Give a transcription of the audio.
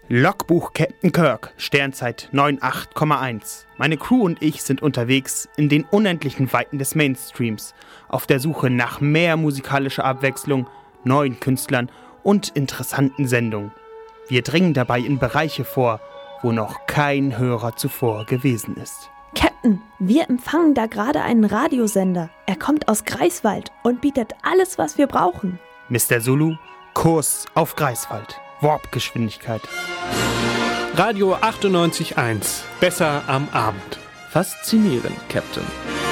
Logbuch Captain Kirk, Sternzeit 98,1. Meine Crew und ich sind unterwegs in den unendlichen Weiten des Mainstreams, auf der Suche nach mehr musikalischer Abwechslung, neuen Künstlern und interessanten Sendungen. Wir dringen dabei in Bereiche vor, wo noch kein Hörer zuvor gewesen ist. Captain, wir empfangen da gerade einen Radiosender. Er kommt aus Greifswald und bietet alles, was wir brauchen. Mr. Zulu, Kurs auf Greifswald. Warpgeschwindigkeit. Radio 98.1. Besser am Abend. Faszinierend, Captain.